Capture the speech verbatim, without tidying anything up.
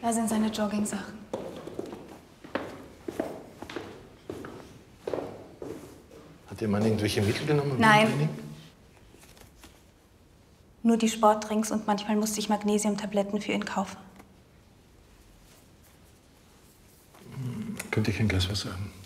Da sind seine Jogging-Sachen. Hat Ihr Mann irgendwelche Mittel genommen? Nein. Nur die Sportdrinks und manchmal musste ich Magnesiumtabletten für ihn kaufen. Könnte ich ein Glas Wasser haben?